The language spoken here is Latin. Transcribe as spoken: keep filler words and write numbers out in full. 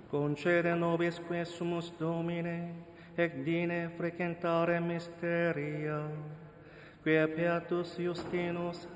concede nobis quesumus Domine, ec dine frequentare mysteria, quia Beatus Justinus